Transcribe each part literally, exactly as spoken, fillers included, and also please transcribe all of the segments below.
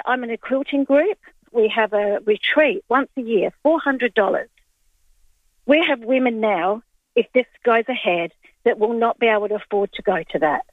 I'm in a quilting group. We have a retreat once a year, four hundred dollars. We have women now, if this goes ahead, that will not be able to afford to go to that.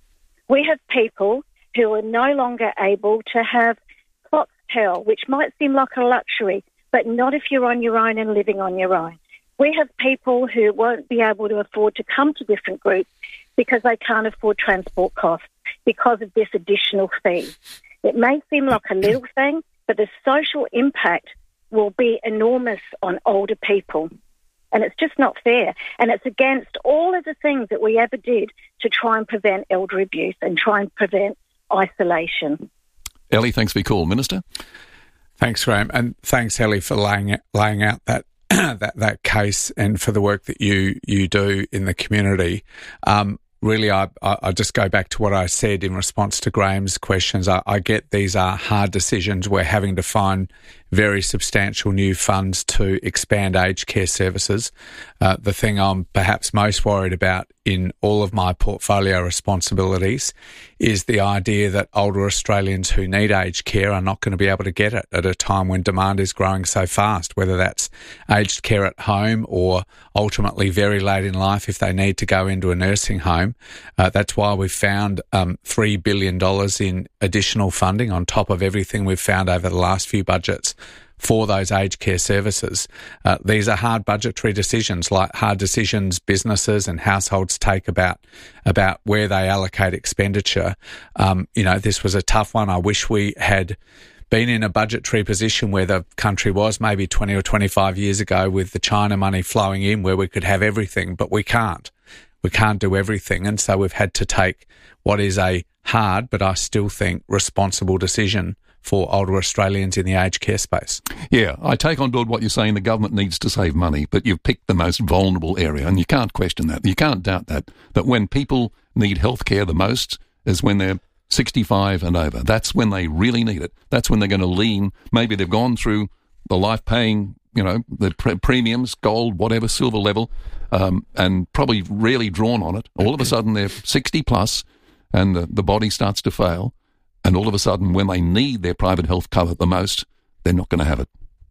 We have people who are no longer able to have Foxtel, which might seem like a luxury, but not if you're on your own and living on your own. We have people who won't be able to afford to come to different groups because they can't afford transport costs because of this additional fee. It may seem like a little thing, but the social impact will be enormous on older people. And it's just not fair. And it's against all of the things that we ever did to try and prevent elder abuse and try and prevent isolation. Ellie, thanks for your call. Minister? Thanks, Graham. And thanks, Ellie, for laying, laying out that, that that case and for the work that you, you do in the community. Um, really, I, I, I just go back to what I said in response to Graham's questions. I, I get these are hard decisions. We're having to find very substantial new funds to expand aged care services. Uh, the thing I'm perhaps most worried about in all of my portfolio responsibilities is the idea that older Australians who need aged care are not going to be able to get it at a time when demand is growing so fast, whether that's aged care at home or ultimately very late in life if they need to go into a nursing home. Uh, that's why we've found um, three billion dollars in additional funding on top of everything we've found over the last few budgets for those aged care services. Uh, these are hard budgetary decisions, like hard decisions businesses and households take about about where they allocate expenditure. Um, you know, this was a tough one. I wish we had been in a budgetary position where the country was maybe twenty or twenty-five years ago with the China money flowing in where we could have everything, but we can't. We can't do everything. And so we've had to take what is a hard, but I still think responsible decision for older Australians in the aged care space. Yeah, I take on board what you're saying. The government needs to save money, but you've picked the most vulnerable area, and you can't question that. You can't doubt that, that when people need health care the most is when they're sixty-five and over. That's when they really need it. That's when they're going to lean. Maybe they've gone through the life paying, you know, the pre- premiums, gold, whatever, silver level, um, and probably really drawn on it. All of a sudden they're sixty plus and the, the body starts to fail. And all of a sudden, when they need their private health cover the most, they're not going to have it.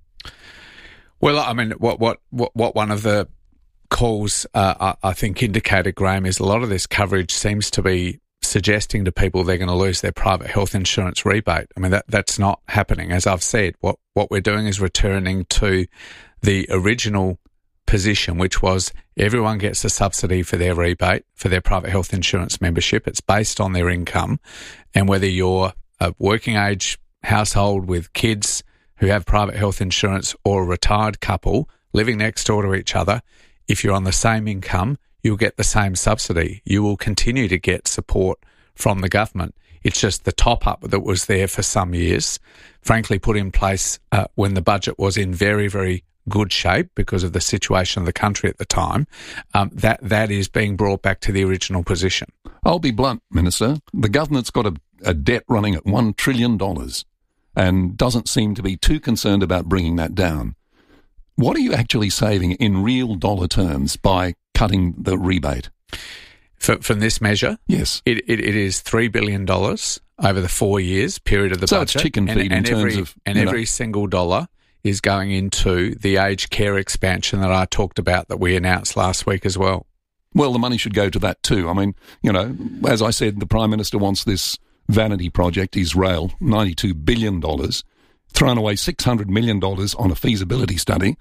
Well, I mean, what what what, what one of the calls uh, I, I think indicated, Graham, is a lot of this coverage seems to be suggesting to people they're going to lose their private health insurance rebate. I mean, that that's not happening. As I've said, what what we're doing is returning to the original position, which was everyone gets a subsidy for their rebate, for their private health insurance membership. It's based on their income. And whether you're a working age household with kids who have private health insurance or a retired couple living next door to each other, if you're on the same income, you'll get the same subsidy. You will continue to get support from the government. It's just the top-up that was there for some years, frankly put in place uh, when the budget was in very, very good shape because of the situation of the country at the time, um, that that is being brought back to the original position. I'll be blunt, Minister. The government's got a, a debt running at one trillion dollars and doesn't seem to be too concerned about bringing that down. What are you actually saving in real dollar terms by cutting the rebate? For, from this measure? Yes. It, it, it is three billion dollars over the four years period of the so budget. So it's chicken feed and, and in every, terms of... And every know. single dollar is going into the aged care expansion that I talked about that we announced last week as well. Well, the money should go to that too. I mean, you know, as I said, the Prime Minister wants this vanity project, his rail, ninety-two billion dollars, thrown away six hundred million dollars on a feasibility study.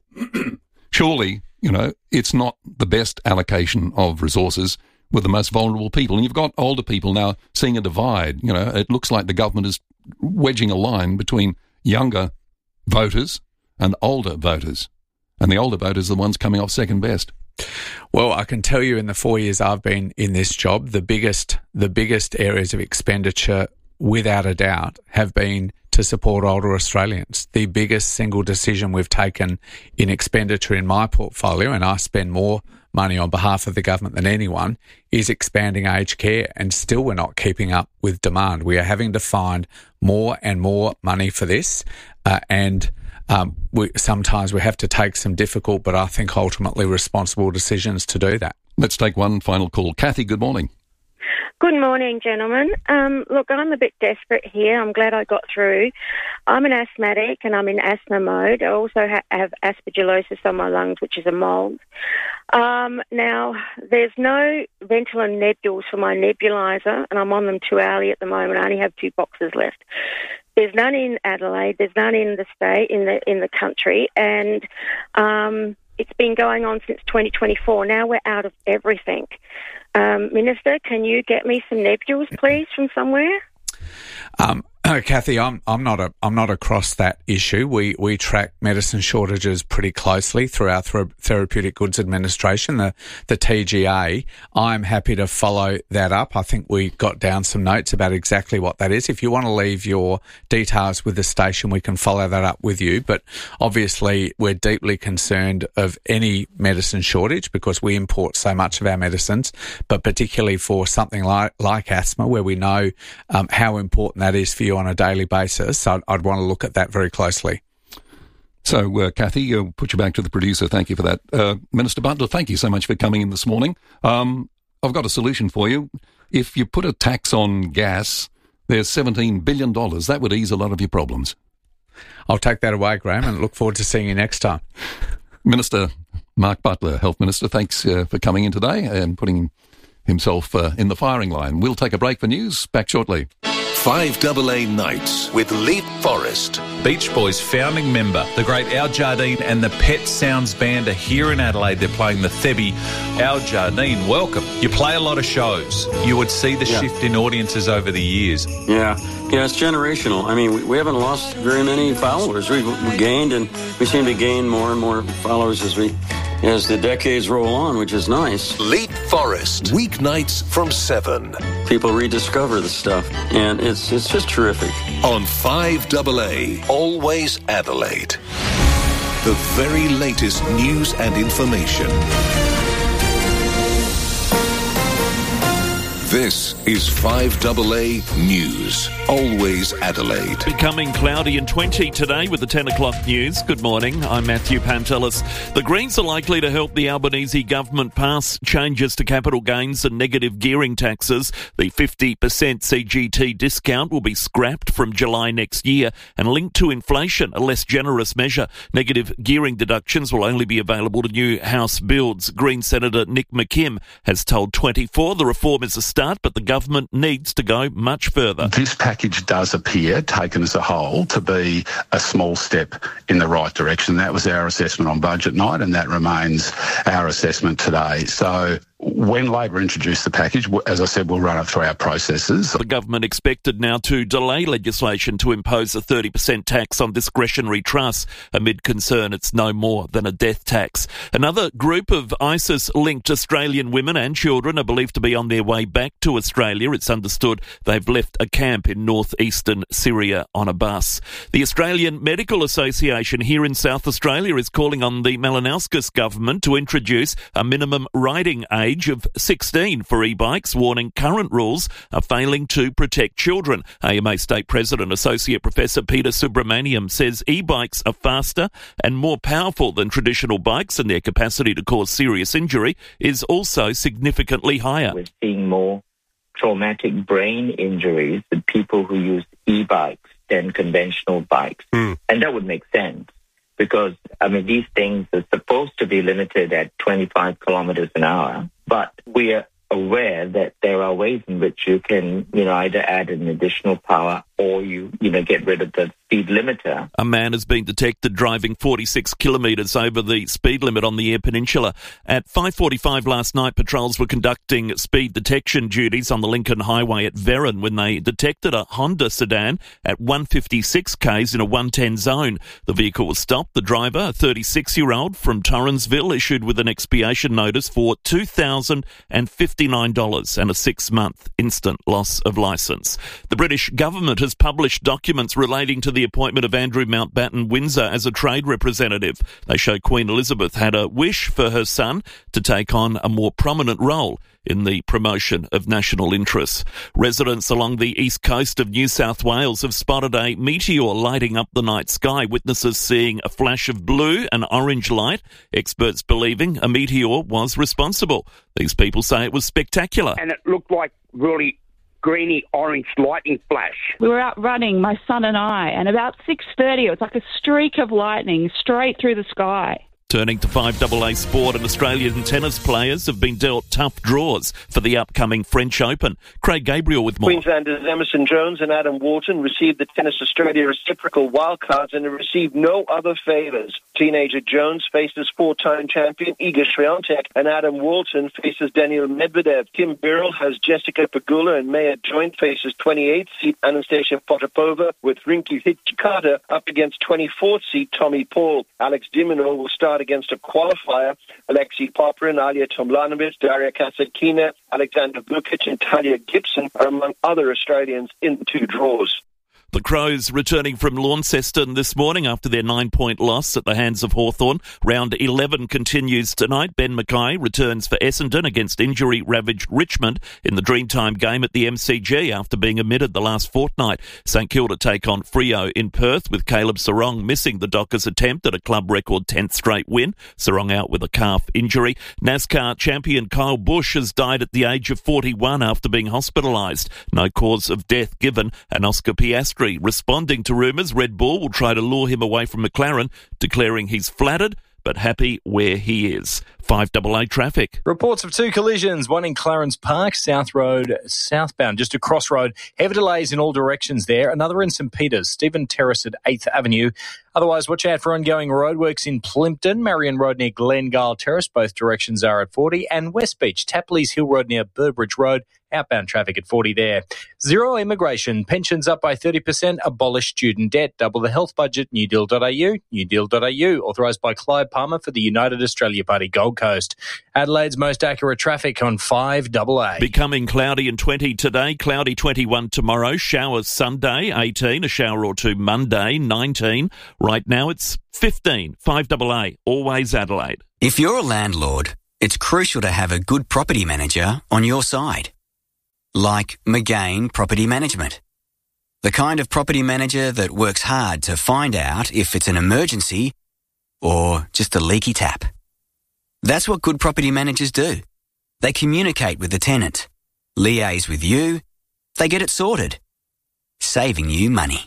Surely, you know, it's not the best allocation of resources with the most vulnerable people. And you've got older people now seeing a divide. You know, it looks like the government is wedging a line between younger voters and older voters. And the older voters are the ones coming off second best. Well, I can tell you in the four years I've been in this job, the biggest the biggest areas of expenditure, without a doubt, have been to support older Australians. The biggest single decision we've taken in expenditure in my portfolio, and I spend more money on behalf of the government than anyone, is expanding aged care, and still we're not keeping up with demand. We are having to find more and more money for this, uh, and um, we, sometimes we have to take some difficult but I think ultimately responsible decisions to do that. Let's take one final call. Kathy, good morning. Good morning, gentlemen. Um, look, I'm a bit desperate here. I'm glad I got through. I'm an asthmatic and I'm in asthma mode. I also ha- have aspergillosis on my lungs, which is a mould. Um, now, there's no Ventolin nebules for my nebulizer, and I'm on them too early at the moment. I only have two boxes left. There's none in Adelaide. There's none in the state, in the in the country, and um, it's been going on since twenty twenty-four. Now we're out of everything. Um, Minister, can you get me some nebules, please, from somewhere? Um, uh, Kathy, I'm I'm not a I'm not across that issue. We we track medicine shortages pretty closely through our Thera- Therapeutic Goods Administration, the the T G A. I'm happy to follow that up. I think we got down some notes about exactly what that is. If you want to leave your details with the station, we can follow that up with you. But obviously, we're deeply concerned of any medicine shortage because we import so much of our medicines, but particularly for something like like asthma, where we know um, how important that is for you on a daily basis. I'd, I'd want to look at that very closely. So, uh, Kathy, I'll put you back to the producer. Thank you for that. Uh, Minister Butler, thank you so much for coming in this morning. Um, I've got a solution for you. If you put a tax on gas, there's seventeen billion dollars. That would ease a lot of your problems. I'll take that away, Graham, and look forward to seeing you next time. Minister Mark Butler, Health Minister, thanks uh, for coming in today and putting himself uh, in the firing line. We'll take a break for news. Back shortly. five A A Nights with Leap Forest. Beach Boys founding member, the great Al Jardine and the Pet Sounds Band are here in Adelaide. They're playing the Thebby. Al Jardine, welcome. You play a lot of shows. You would see the yeah. shift in audiences over the years. Yeah, yeah, it's generational. I mean, we, we haven't lost very many followers. We've we gained, and we seem to gain more and more followers as we as the decades roll on, which is nice. Leap Forest, weeknights from seven. People rediscover the stuff, and it's it's just terrific. On five A A, always Adelaide. The very latest news and information. This is five A A News, always Adelaide. Becoming cloudy and twenty today with the ten o'clock news. Good morning, I'm Matthew Pantelis. The Greens are likely to help the Albanese government pass changes to capital gains and negative gearing taxes. The fifty percent C G T discount will be scrapped from July next year and linked to inflation, a less generous measure. Negative gearing deductions will only be available to new house builds. Green Senator Nick McKim has told twenty-four the reform is a start, but the government needs to go much further. This package does appear, taken as a whole, to be a small step in the right direction. That was our assessment on budget night, and that remains our assessment today. So when Labor introduced the package, as I said, we'll run it through our processes. The government expected now to delay legislation to impose a thirty percent tax on discretionary trusts amid concern it's no more than a death tax. Another group of ISIS-linked Australian women and children are believed to be on their way back to Australia. It's understood they've left a camp in northeastern Syria on a bus. The Australian Medical Association here in South Australia is calling on the Malinauskas government to introduce a minimum riding age of sixteen for e-bikes, warning current rules are failing to protect children. A M A State President Associate Professor Peter Subramaniam says e-bikes are faster and more powerful than traditional bikes, and their capacity to cause serious injury is also significantly higher. We're seeing more traumatic brain injuries with people who use e-bikes than conventional bikes. Mm. And that would make sense because, I mean, these things are supposed to be limited at twenty-five kilometers an hour. But we are aware that there are ways in which you can, you know, either add an additional power or you, you know, get rid of the speed limiter. A man has been detected driving forty-six kilometres over the speed limit on the Eyre Peninsula. At five forty-five last night, patrols were conducting speed detection duties on the Lincoln Highway at Verran when they detected a Honda sedan at one fifty-six kays in a one ten zone. The vehicle was stopped. The driver, a thirty-six-year-old from Torrensville, issued with an expiation notice for two thousand fifty-nine dollars and a six-month instant loss of licence. The British government has has published documents relating to the appointment of Andrew Mountbatten Windsor as a trade representative. They show Queen Elizabeth had a wish for her son to take on a more prominent role in the promotion of national interests. Residents along the east coast of New South Wales have spotted a meteor lighting up the night sky. Witnesses seeing a flash of blue and orange light. Experts believing a meteor was responsible. These people say it was spectacular. And it looked like really greeny orange lightning flash. We were out running, my son and I, and about six thirty, it was like a streak of lightning straight through the sky. Turning to five double A sport, and Australian tennis players have been dealt tough draws for the upcoming French Open. Craig Gabriel with more. Queenslanders Emerson Jones and Adam Wharton received the Tennis Australia reciprocal wildcards and received no other favours. Teenager Jones faces four-time champion Iga Swiatek, and Adam Wharton faces Daniil Medvedev. Kim Birrell has Jessica Pegula, and Maya Joint faces twenty-eighth seed Anastasia Potapova, with Rinky Hijikata up against twenty-fourth seed Tommy Paul. Alex de Minaur will start against a qualifier. Alexei Popyrin, Alia Tomljanovic, Daria Kasatkina, Alexander Vukic and Talia Gibson are among other Australians in the two draws. The Crows returning from Launceston this morning after their nine-point loss at the hands of Hawthorn. Round eleven continues tonight. Ben Mackay returns for Essendon against injury-ravaged Richmond in the Dreamtime game at the M C G after being omitted the last fortnight. St Kilda take on Freo in Perth, with Caleb Sarong missing the Dockers' attempt at a club record tenth straight win. Sarong out with a calf injury. NASCAR champion Kyle Busch has died at the age of forty-one after being hospitalised. No cause of death given, and Oscar Piastri responding to rumours Red Bull will try to lure him away from McLaren, declaring he's flattered but happy where he is. five double A traffic. Reports of two collisions, one in Clarence Park, South Road southbound, just a crossroad. Heavy delays in all directions there. Another in St Peters, Stephen Terrace at eighth Avenue. Otherwise, watch out for ongoing roadworks in Plympton, Marion Road near Glengale Terrace. Both directions are at forty. And West Beach, Tapley's Hill Road near Burbridge Road. Outbound traffic at forty there. Zero immigration. Pensions up by thirty percent. Abolish student debt. Double the health budget. new deal dot a u. new deal dot a u. Authorised by Clive Palmer for the United Australia Party Gold Coast. Adelaide's most accurate traffic on five double A. Becoming cloudy and twenty today. Cloudy twenty-one tomorrow. Showers Sunday eighteen. A shower or two Monday nineteen. Right now it's fifteen. five double A. Always Adelaide. If you're a landlord, it's crucial to have a good property manager on your side. Like McGain Property Management. The kind of property manager that works hard to find out if it's an emergency or just a leaky tap. That's what good property managers do. They communicate with the tenant, liaise with you, they get it sorted, saving you money.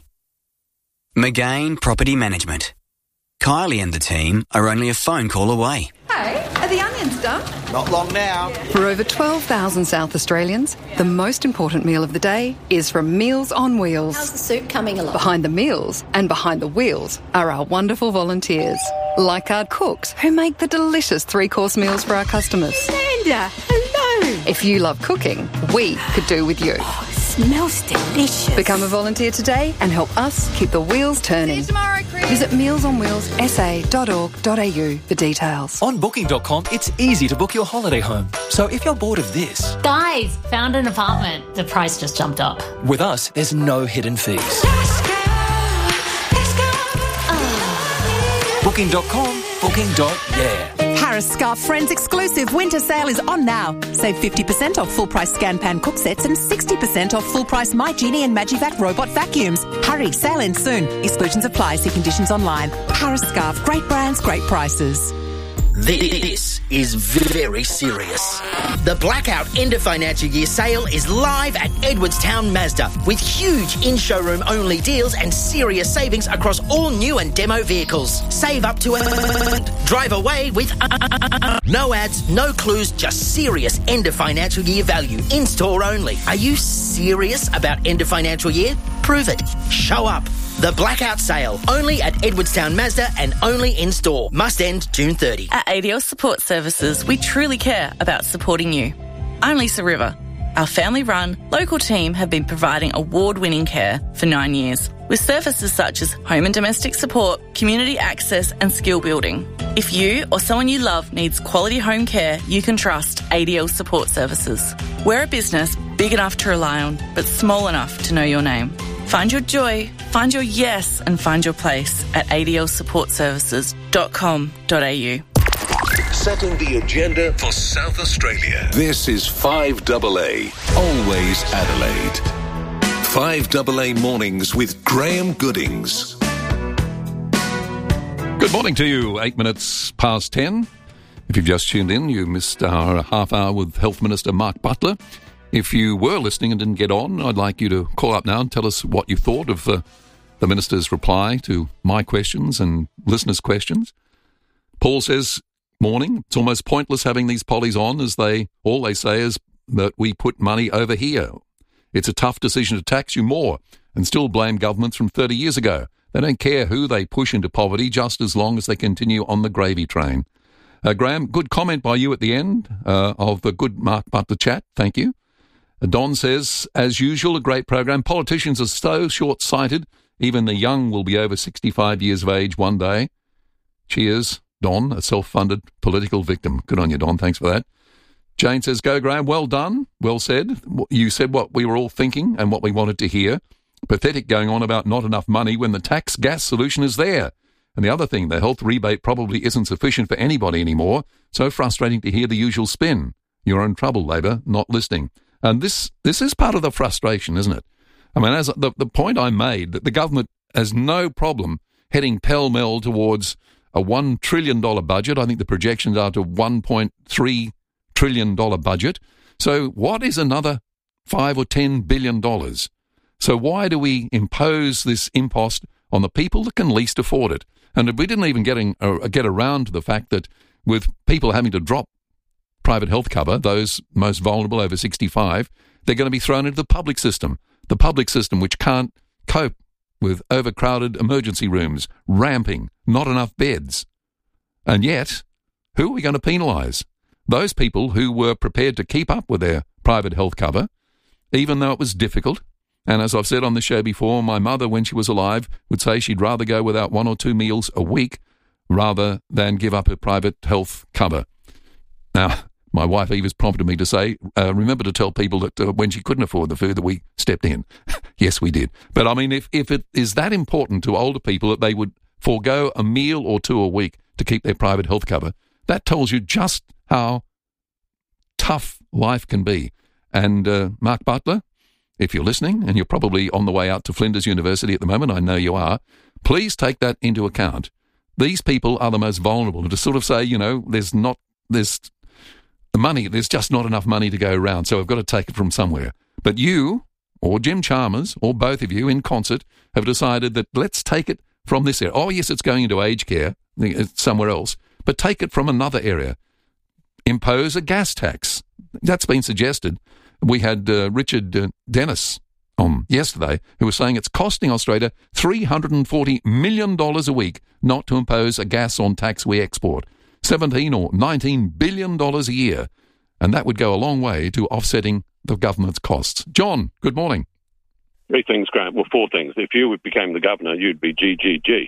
McGain Property Management. Kylie and the team are only a phone call away. Hey, are the onions done? Not long now. For over twelve thousand South Australians, the most important meal of the day is from Meals on Wheels. How's the soup coming along? Behind the meals and behind the wheels are our wonderful volunteers, like our cooks who make the delicious three-course meals for our customers. Amanda, hello. If you love cooking, we could do with you. Oh, it smells delicious. Become a volunteer today and help us keep the wheels turning. See you tomorrow, Chris. Visit meals on wheels s a dot org dot a u for details. On booking dot com, it's easy to book your holiday home. So if you're bored of this... Guys, found an apartment. The price just jumped up. With us, there's no hidden fees. Let's go. Let's go. Oh. booking dot com, booking dot yeah. Harris Scarf Friends exclusive winter sale is on now. Save fifty percent off full-price Scan Pan cook sets and sixty percent off full-price My Genie and Magivac robot vacuums. Hurry, sale ends soon. Exclusions apply. See conditions online. Harris Scarf. Great brands, great prices. This is very serious. The Blackout End of Financial Year sale is live at Edwardstown Mazda with huge in-showroom only deals and serious savings across all new and demo vehicles. Save up to a... Drive away with... No ads, no clues, just serious end of financial year value. In-store only. Are you serious about end of financial year? Prove it. Show up. The Blackout Sale, only at Edwardstown Mazda and only in-store. Must end June thirtieth. At A D L Support Services, we truly care about supporting you. I'm Lisa River. Our family-run, local team have been providing award-winning care for nine years, with services such as home and domestic support, community access and skill building. If you or someone you love needs quality home care, you can trust A D L Support Services. We're a business big enough to rely on, but small enough to know your name. Find your joy, find your yes, and find your place at a d l support services dot com dot a u. Setting the agenda for South Australia. This is five A A, always Adelaide. five A A Mornings with Graham Goodings. Good morning to you. Eight minutes past ten. If you've just tuned in, you missed our half hour with Health Minister Mark Butler. If you were listening and didn't get on, I'd like you to call up now and tell us what you thought of uh, the Minister's reply to my questions and listeners' questions. Paul says, morning, it's almost pointless having these pollies on as they all they say is that we put money over here. It's a tough decision to tax you more and still blame governments from thirty years ago. They don't care who they push into poverty just as long as they continue on the gravy train. Uh, Graham, good comment by you at the end uh, of the good Mark Butler chat. Thank you. Don says, as usual, a great program. Politicians are so short-sighted, even the young will be over sixty-five years of age one day. Cheers, Don, a self-funded political victim. Good on you, Don. Thanks for that. Jane says, go, Graham. Well done. Well said. You said what we were all thinking and what we wanted to hear. Pathetic going on about not enough money when the tax gas solution is there. And the other thing, the health rebate probably isn't sufficient for anybody anymore. So frustrating to hear the usual spin. You're in trouble, Labor, not listening. And this this is part of the frustration, isn't it? I mean, as the, the point I made, that the government has no problem heading pell-mell towards a one trillion dollars budget. I think the projections are to one point three trillion dollars budget. So what is another five or ten billion dollars? So why do we impose this impost on the people that can least afford it? And we didn't even getting, uh, get around to the fact that with people having to drop private health cover, those most vulnerable over sixty-five, they're going to be thrown into the public system. The public system which can't cope with overcrowded emergency rooms, ramping, not enough beds. And yet, who are we going to penalise? Those people who were prepared to keep up with their private health cover, even though it was difficult. And as I've said on the show before, my mother, when she was alive, would say she'd rather go without one or two meals a week rather than give up her private health cover. Now, my wife Eve has prompted me to say, uh, remember to tell people that uh, when she couldn't afford the food that we stepped in. Yes, we did. But I mean, if, if it is that important to older people that they would forego a meal or two a week to keep their private health cover, that tells you just how tough life can be. And uh, Mark Butler, if you're listening, and you're probably on the way out to Flinders University at the moment, I know you are, please take that into account. These people are the most vulnerable. And to sort of say, you know, there's not, there's the money, there's just not enough money to go around, so I've got to take it from somewhere. But you, or Jim Chalmers, or both of you in concert, have decided that let's take it from this area. Oh, yes, it's going into aged care, it's somewhere else, but take it from another area. Impose a gas tax. That's been suggested. We had uh, Richard uh, Dennis on yesterday who was saying it's costing Australia three hundred forty million dollars a week not to impose a gas on tax we export. seventeen or nineteen billion dollars a year. And that would go a long way to offsetting the government's costs. John, good morning. Three things, Grant. Well, four things. If you became the governor, you'd be G G G.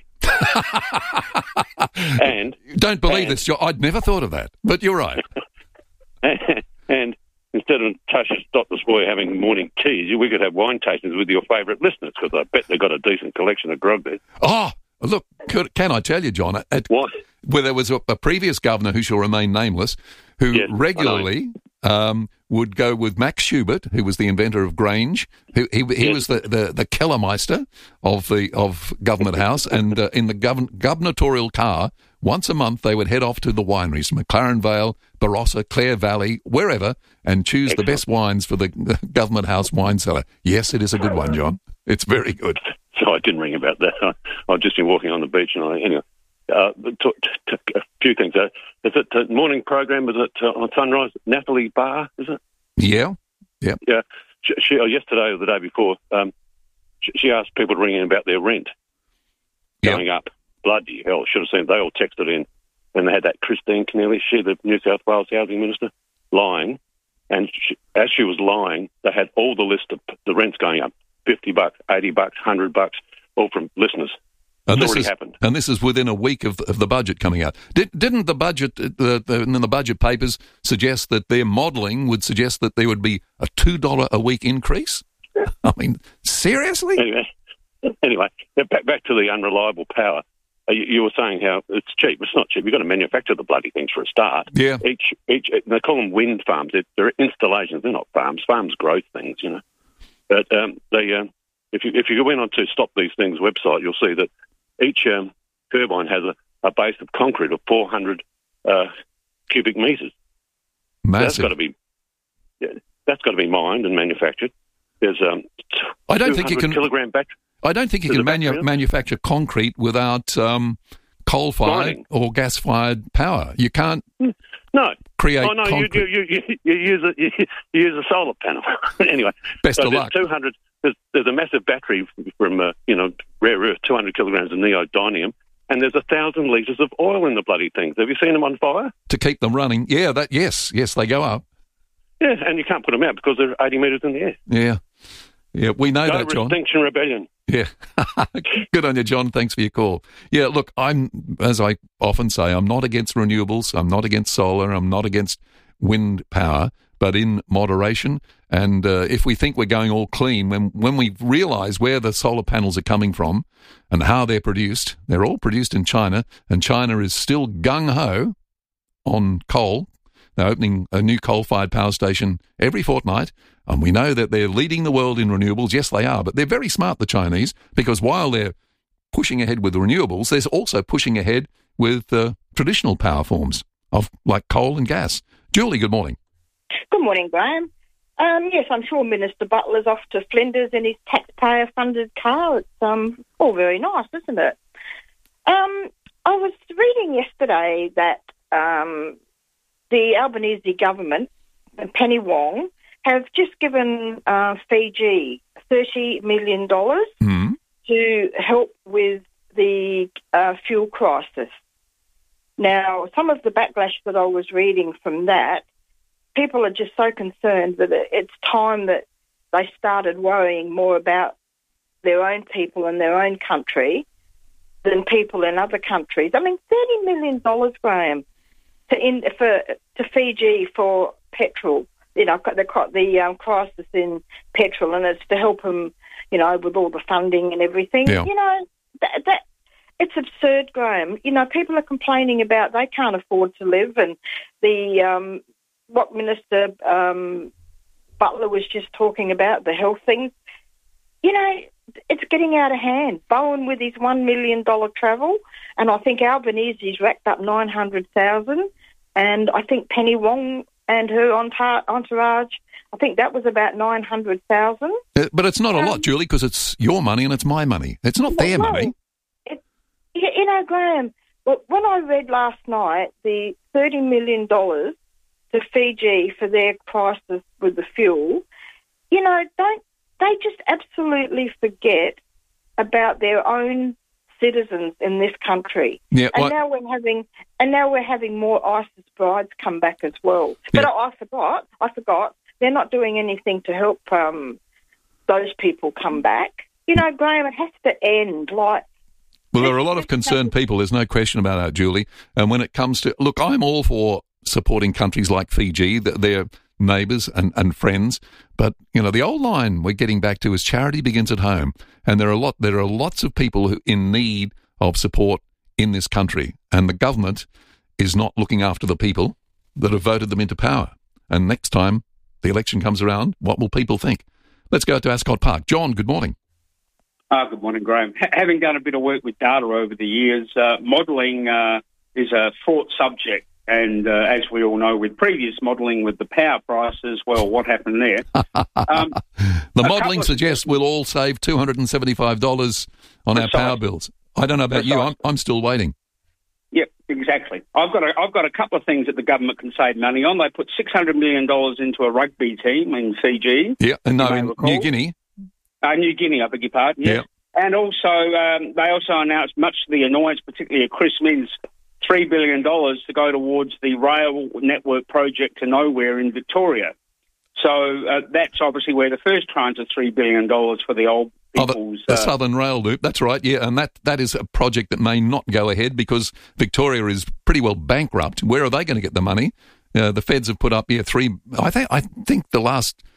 and Don't believe and, this, John. I'd never thought of that, but you're right. and, and instead of Tasha Stop This Boy having morning teas, we could have wine tastings with your favourite listeners, because I bet they've got a decent collection of grog there. Oh, look, could, can I tell you, John? At, what? Where there was a, a previous governor who shall remain nameless, who yes, regularly um, would go with Max Schubert, who was the inventor of Grange. Who, he he yes. was the, the, the Kellermeister of the of Government House, and uh, in the govern, gubernatorial car, once a month they would head off to the wineries, McLaren Vale, Barossa, Clare Valley, wherever, and choose Excellent. the best wines for the, the Government House wine cellar. Yes, it is a good one, John. It's very good. So I didn't ring about that. I, I've just been walking on the beach, and I anyway. Uh, t- t- t- a few things. Uh, is it uh, morning program? Is it uh, on Sunrise? Natalie Barr, is it? Yeah, yeah, yeah. She, she, uh, yesterday or the day before, um, she, she asked people to ring in about their rent going yep. up. Bloody hell! Should have seen. They all texted in, and they had that Christine Keneally, she, the New South Wales housing minister, lying, and she, as she was lying, they had all the list of the rents going up: fifty bucks, eighty bucks, hundred bucks, all from listeners. And it's this already is, happened. And this is within a week of, of the budget coming out. Did, didn't the budget, the, the, in the budget papers, suggest that their modelling would suggest that there would be a two dollars a week increase? I mean, seriously? Anyway, anyway back, back to the unreliable power. Uh, you, you were saying how it's cheap. It's not cheap. You've got to manufacture the bloody things for a start. Yeah. Each, each, they call them wind farms. They're, they're installations. They're not farms. Farms grow things, you know. But um, they, um, if you if you go in onto Stop These Things website, you'll see that each um, turbine has a, a base of concrete of four hundred uh, cubic metres. Massive. That's got to be yeah, that's got to be mined and manufactured. There's um, I don't think you can kilogram battery. I don't think you can manu- manufacture concrete without um, coal-fired or gas-fired power. You can't no. create oh, no, concrete. You, you, you, you, use a, you, you use a solar panel. Anyway. Best so of luck. two hundred, there's, there's a massive battery from, uh, you know, rare earth, two hundred kilograms of neodymium, and there's a thousand litres of oil in the bloody things. Have you seen them on fire? To keep them running. Yeah, that yes, yes, they go up. Yeah, and you can't put them out because they're eighty metres in the air. Yeah. Yeah, we know Go that, John. Extinction Rebellion. Yeah. Good on you, John. Thanks for your call. Yeah, look, I'm, as I often say, I'm not against renewables. I'm not against solar. I'm not against wind power, but in moderation. And uh, if we think we're going all clean, when, when we realise where the solar panels are coming from and how they're produced, they're all produced in China, and China is still gung-ho on coal. They're opening a new coal-fired power station every fortnight, and we know that they're leading the world in renewables. Yes, they are, but they're very smart, the Chinese, because while they're pushing ahead with the renewables, they're also pushing ahead with uh, traditional power forms of like coal and gas. Julie, good morning. Good morning, Graham. Um, yes, I'm sure Minister Butler's off to Flinders in his taxpayer-funded car. It's um, all very nice, isn't it? Um, I was reading yesterday that um, the Albanese government and Penny Wong have just given uh, Fiji thirty million dollars mm. to help with the uh, fuel crisis. Now, some of the backlash that I was reading from that, people are just so concerned that it's time that they started worrying more about their own people and their own country than people in other countries. I mean, thirty million dollars, Graham, to in, for to Fiji for petrol. You know, the the um, crisis in petrol, and it's to help them, you know, with all the funding and everything. Yeah. You know, that, that it's absurd, Graham. You know, people are complaining about they can't afford to live, and the um, what Minister um, Butler was just talking about, the health things. You know, it's getting out of hand. Bowen with his one million dollar travel, and I think Albanese's racked up nine hundred thousand, and I think Penny Wong and her entourage, I think that was about nine hundred thousand. Uh, but it's not um, a lot, Julie, because it's your money and it's my money. It's not their no, money. It, you know, Graham, well, when I read last night the thirty million dollars to Fiji for their crisis with the fuel, you know, don't they just absolutely forget about their own citizens in this country. Yeah, and well, now we're having and now we're having more ISIS brides come back as well. But Yeah. I, I forgot, I forgot, they're not doing anything to help um, those people come back. You know, Graham, it has to end. Like, Well, there are a lot of concerned people. There's no question about that, Julie. And when it comes to... Look, I'm all for supporting countries like Fiji, th- their neighbours and, and friends. But, you know, the old line we're getting back to is charity begins at home. And there are a lot, there are lots of people who in need of support in this country. And the government is not looking after the people that have voted them into power. And next time the election comes around, what will people think? Let's go to Ascot Park. John, good morning. Uh, good morning, Graham. H- having done a bit of work with data over the years, uh, modelling uh, is a fraught subject. And uh, as we all know, with previous modelling with the power prices, well, what happened there? Um, the modelling suggests we'll all save two hundred seventy-five dollars on Precisely. our power bills. I don't know about you. I'm, I'm still waiting. Yep, exactly. I've got a, I've got a couple of things that the government can save money on. They put six hundred million dollars into a rugby team in Fiji. Yeah, and no, you may in recall. New Guinea. Uh, New Guinea, I beg your pardon, yes. Yeah. And also, um, they also announced, much to the annoyance, particularly of Chris Minns, three billion dollars to go towards the rail network project to nowhere in Victoria. So uh, that's obviously where the first tranche of three billion dollars for the old Oh, the, people's... the uh, Southern Rail Loop, that's right, yeah, and that, that is a project that may not go ahead because Victoria is pretty well bankrupt. Where are they going to get the money? Uh, the feds have put up, yeah, three... I think I think the last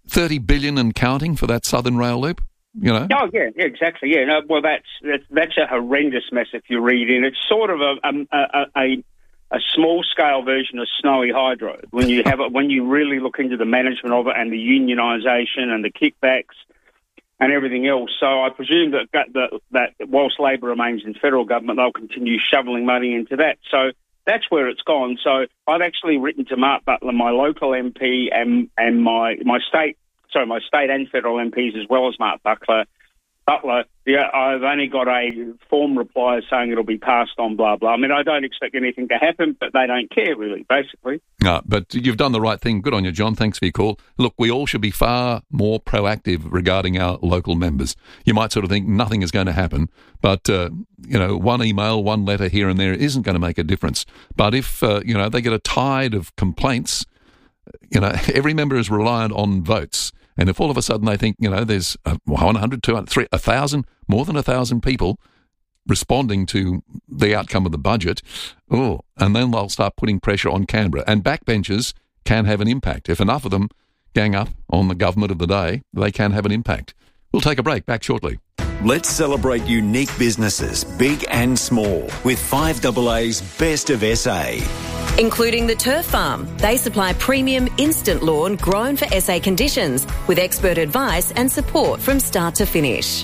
thirty billion dollars and counting for that Southern Rail Loop, you know? Oh, yeah, yeah exactly, yeah. No, well, that's, that's that's a horrendous mess if you read in. It's sort of a a, a, a small-scale version of Snowy Hydro, when you have it, when you really look into the management of it and the unionisation and the kickbacks and everything else. So I presume that, that, that whilst Labor remains in federal government, they'll continue shoveling money into that. So that's where it's gone. So I've actually written to Mark Butler, my local M P, and and my my state, sorry, my state and federal M Ps, as well as Mark Butler. Butler, yeah, I've only got a form reply saying it'll be passed on, blah blah. I mean, I don't expect anything to happen, but they don't care really, basically. No, but you've done the right thing. Good on you, John. Thanks for your call. Look, we all should be far more proactive regarding our local members. You might sort of think nothing is going to happen, but, uh, you know, one email, one letter here and there isn't going to make a difference. But if, uh, you know, they get a tide of complaints, you know, every member is reliant on votes. And if all of a sudden they think, you know, there's one hundred, two hundred, three hundred, one thousand, more than one thousand people responding to the outcome of the budget, oh, and then they'll start putting pressure on Canberra. And backbenchers can have an impact. If enough of them gang up on the government of the day, they can have an impact. We'll take a break. Back shortly. Let's celebrate unique businesses, big and small, with five A A's Best of S A. Including the Turf Farm. They supply premium instant lawn grown for S A conditions with expert advice and support from start to finish.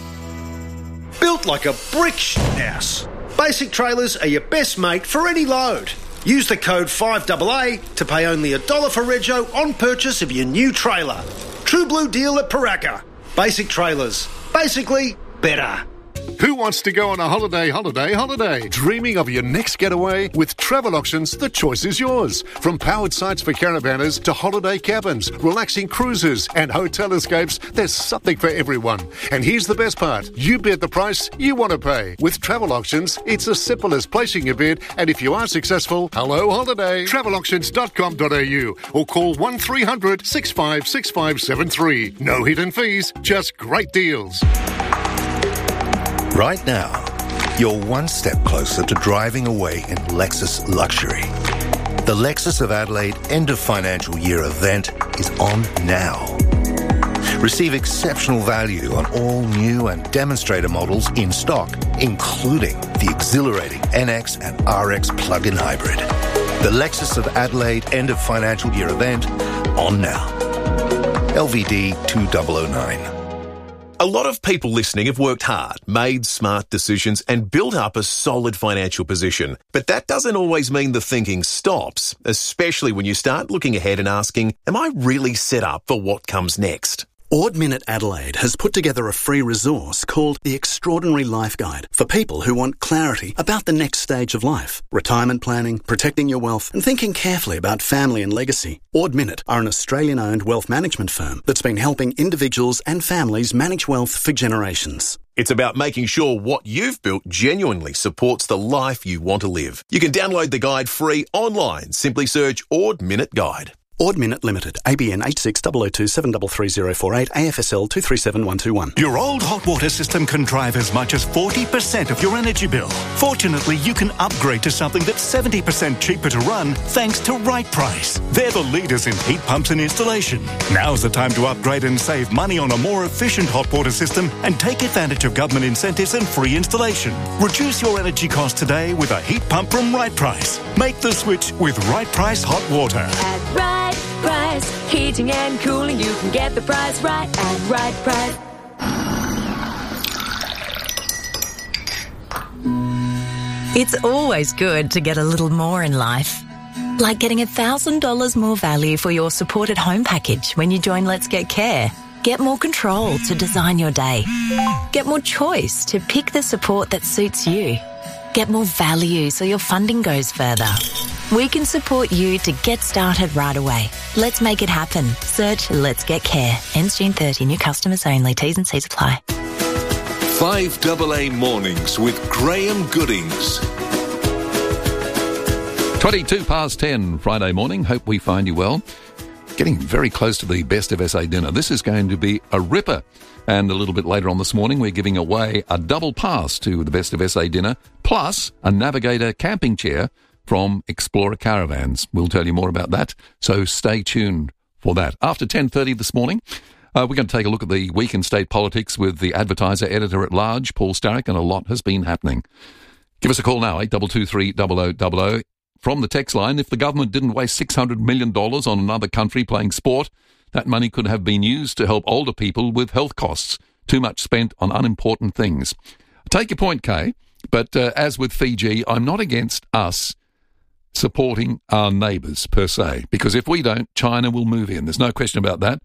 Built like a brick house. Basic Trailers are your best mate for any load. Use the code five A A to pay only a dollar for rego on purchase of your new trailer. True blue deal at Paraka. Basic Trailers. Basically, better. Who wants to go on a holiday, holiday, holiday? Dreaming of your next getaway? With Travel Auctions, the choice is yours. From powered sites for caravanners to holiday cabins, relaxing cruises and hotel escapes, there's something for everyone. And here's the best part. You bid the price you want to pay. With Travel Auctions, it's as simple as placing your bid, and if you are successful, hello holiday. travel auctions dot com dot a u or call one three hundred, six five six five seven three. No hidden fees, just great deals. Right now, you're one step closer to driving away in Lexus luxury. The Lexus of Adelaide End of Financial Year event is on now. Receive exceptional value on all new and demonstrator models in stock, including the exhilarating N X and R X plug-in hybrid. The Lexus of Adelaide End of Financial Year event on now. L V D two thousand nine. A lot of people listening have worked hard, made smart decisions and built up a solid financial position. But that doesn't always mean the thinking stops, especially when you start looking ahead and asking, am I really set up for what comes next? Ord Minnett Adelaide has put together a free resource called The Extraordinary Life Guide for people who want clarity about the next stage of life, retirement planning, protecting your wealth, and thinking carefully about family and legacy. Ord Minnett are an Australian-owned wealth management firm that's been helping individuals and families manage wealth for generations. It's about making sure what you've built genuinely supports the life you want to live. You can download the guide free online. Simply search Ord Minnett Guide. Ord Minnett Limited, A B N eight six zero zero two seven three three zero four eight, A F S L two three seven one two one. Your old hot water system can drive as much as forty percent of your energy bill. Fortunately, you can upgrade to something that's seventy percent cheaper to run thanks to Right Price. They're the leaders in heat pumps and installation. Now's the time to upgrade and save money on a more efficient hot water system and take advantage of government incentives and free installation. Reduce your energy costs today with a heat pump from Right Price. Make the switch with Right Price Hot Water. At Right Price, heating and cooling, you can get the price right at Right Price. It's always good to get a little more in life. Like getting one thousand dollars more value for your supported home package when you join Let's Get Care. Get more control to design your day. Get more choice to pick the support that suits you. Get more value so your funding goes further. We can support you to get started right away. Let's make it happen. Search Let's Get Care. Ends June thirtieth. New customers only. T's and C's apply. five A A Mornings with Graham Goodings. twenty-two past ten Friday morning. Hope we find you well. Getting very close to the Best of S A dinner. This is going to be a ripper. And a little bit later on this morning, we're giving away a double pass to the Best of S A dinner, plus a Navigator camping chair from Explorer Caravans. We'll tell you more about that, so stay tuned for that. After ten thirty this morning, Uh, we're going to take a look at the week in state politics with the Advertiser editor-at-large, Paul Starrick, and a lot has been happening. Give us a call now, eight two two three zero zero zero zero. From the text line, if the government didn't waste six hundred million dollars on another country playing sport, that money could have been used to help older people with health costs. Too much spent on unimportant things. I take your point, Kay, but uh, as with Fiji, I'm not against us supporting our neighbours per se, because if we don't, China will move in. There's no question about that.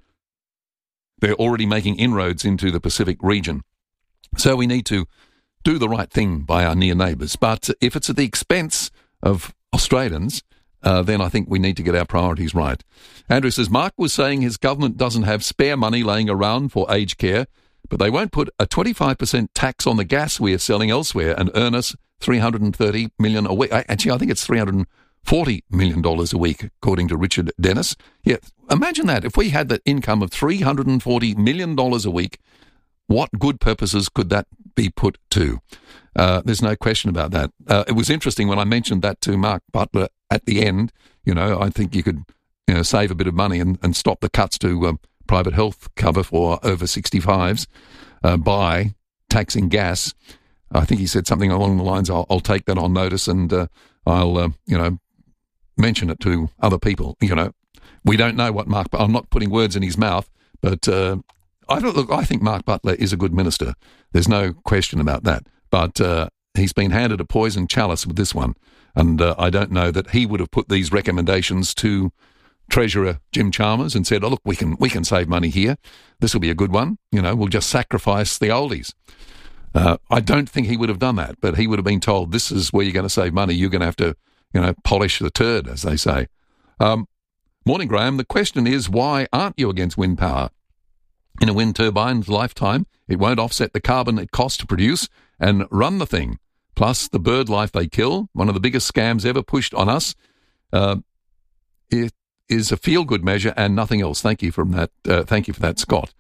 They're already making inroads into the Pacific region. So we need to do the right thing by our near neighbours. But if it's at the expense of Australians, uh, then I think we need to get our priorities right. Andrew says, Mark was saying his government doesn't have spare money laying around for aged care, but they won't put a twenty-five percent tax on the gas we are selling elsewhere and earn us three hundred thirty million dollars a week. Actually, I think it's three hundred forty million dollars a week, according to Richard Dennis. Yeah, imagine that. If we had that income of three hundred forty million dollars a week, what good purposes could that be put to? Uh, there's no question about that. Uh, it was interesting when I mentioned that to Mark Butler at the end. You know, I think you could, you know, save a bit of money and, and stop the cuts to um, private health cover for over sixty-fives uh, by taxing gas. I think he said something along the lines, I'll, I'll take that on notice and uh, I'll, uh, you know, mention it to other people. You know, we don't know what Mark, I'm not putting words in his mouth, but uh, I don't look, I think Mark Butler is a good minister. There's no question about that. But uh, he's been handed a poison chalice with this one. And uh, I don't know that he would have put these recommendations to Treasurer Jim Chalmers and said, oh, look, we can we can save money here. This will be a good one. You know, we'll just sacrifice the oldies. Uh, I don't think he would have done that, but he would have been told, this is where you're going to save money. You're going to have to, you know, polish the turd, as they say. Um, morning, Graham. The question is, why aren't you against wind power? In a wind turbine's lifetime, it won't offset the carbon it costs to produce and run the thing. Plus, the bird life they kill, one of the biggest scams ever pushed on us. Uh, it is a feel-good measure and nothing else. Thank you from that. Uh, thank you for that, Scott.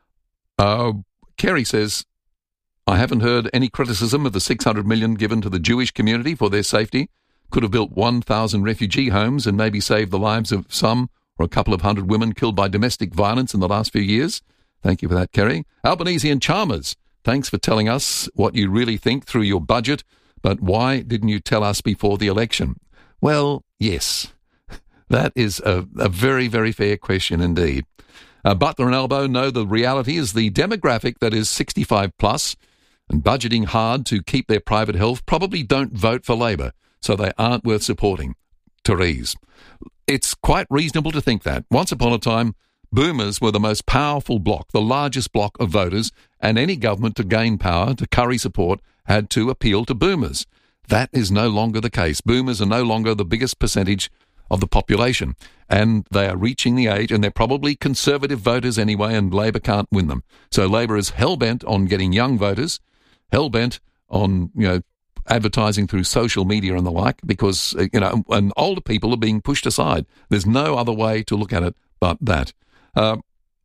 Uh, Kerry says, I haven't heard any criticism of the six hundred million dollars given to the Jewish community for their safety. Could have built one thousand refugee homes and maybe saved the lives of some or a couple of hundred women killed by domestic violence in the last few years. Thank you for that, Kerry. Albanese and Chalmers, thanks for telling us what you really think through your budget, but why didn't you tell us before the election? Well, yes, that is a, a very, very fair question indeed. Uh, Butler and Albo know the reality is the demographic that is sixty-five plus and budgeting hard to keep their private health probably don't vote for Labor, so they aren't worth supporting. Therese. It's quite reasonable to think that. Once upon a time, Boomers were the most powerful bloc, the largest bloc of voters, and any government to gain power, to curry support, had to appeal to Boomers. That is no longer the case. Boomers are no longer the biggest percentage of the population, and they are reaching the age, and they're probably conservative voters anyway, and Labor can't win them. So Labor is hell-bent on getting young voters, hell-bent on, you know, advertising through social media and the like, because, you know, and older people are being pushed aside. There's no other way to look at it but that. Uh,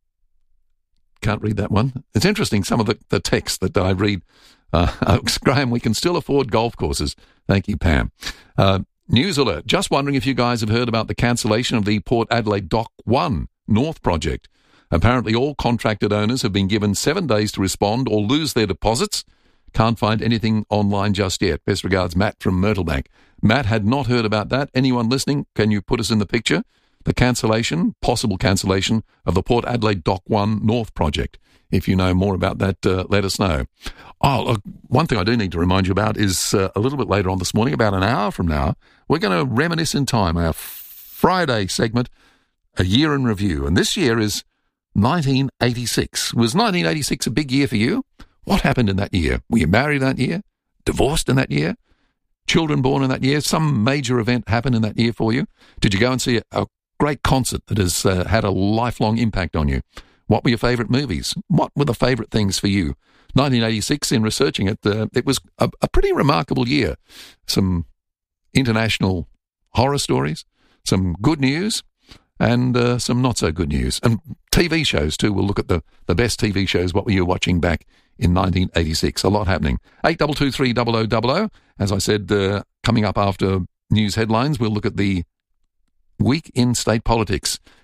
can't read that one. It's interesting, some of the, the text that I read. Uh, Graham, we can still afford golf courses. Thank you, Pam. Uh, news alert. Just wondering if you guys have heard about the cancellation of the Port Adelaide Dock one North project. Apparently all contracted owners have been given seven days to respond or lose their deposits. Can't find anything online just yet. Best regards, Matt from Myrtlebank. Matt had not heard about that. Anyone listening, can you put us in the picture? The cancellation, possible cancellation, of the Port Adelaide Dock one North project. If you know more about that, uh, let us know. Oh, look, one thing I do need to remind you about is uh, a little bit later on this morning, about an hour from now, we're going to reminisce in time, our Friday segment, A Year in Review. And this year is nineteen eighty-six. Was nineteen eighty-six a big year for you? What happened in that year? Were you married that year? Divorced in that year? Children born in that year? Some major event happened in that year for you? Did you go and see a, a great concert that has uh, had a lifelong impact on you? What were your favourite movies? What were the favourite things for you? nineteen eighty-six, in researching it, uh, it was a, a pretty remarkable year. Some international horror stories, some good news, and uh, some not-so-good news. And T V shows, too. We'll look at the, the best T V shows, what were you watching back in nineteen eighty-six. A lot happening. eight two two three zero zero zero zero. As I said, uh, coming up after news headlines, we'll look at the week in state politics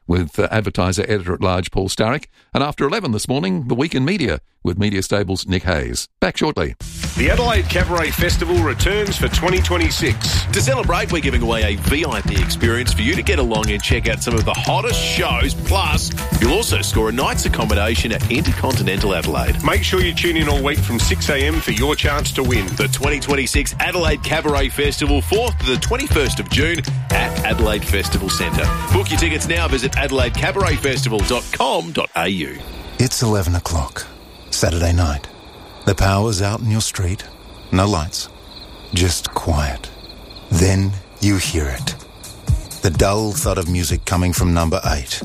with uh, advertiser editor-at-large Paul Starrick. And after eleven this morning, the Week in Media with Media Stable's Nick Hayes. Back shortly. The Adelaide Cabaret Festival returns for twenty twenty-six. To celebrate, we're giving away a V I P experience for you to get along and check out some of the hottest shows. Plus, you'll also score a night's accommodation at Intercontinental Adelaide. Make sure you tune in all week from six a.m. for your chance to win. The twenty twenty-six Adelaide Cabaret Festival, fourth to the twenty-first of June at Adelaide Festival Centre. Book your tickets now. Visit adelaide cabaret festival dot com dot a u. It's eleven o'clock, Saturday night. The power's out in your street. No lights. Just quiet. Then you hear it. The dull thud of music coming from number eight.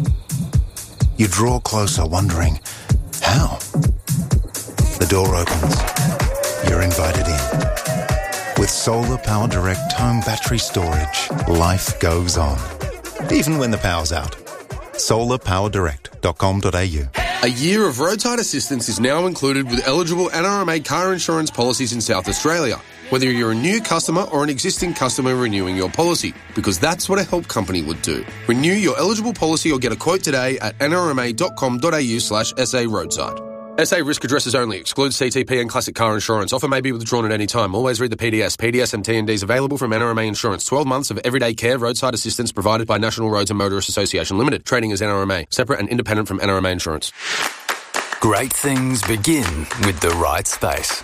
You draw closer, wondering, how? The door opens. You're invited in. With Solar Power Direct home battery storage, life goes on. Even when the power's out. solar power direct dot com dot a u. A year of roadside assistance is now included with eligible N R M A car insurance policies in South Australia, whether you're a new customer or an existing customer renewing your policy, because that's what a help company would do. Renew your eligible policy or get a quote today at n r m a dot com dot a u slash s a roadside. S A risk addresses only. Excludes C T P and classic car insurance. Offer may be withdrawn at any time. Always read the P D S. P D S and T and Ds available from N R M A Insurance. twelve months of everyday care roadside assistance provided by National Roads and Motorists Association Limited. Trading as N R M A. Separate and independent from N R M A Insurance. Great things begin with the right space.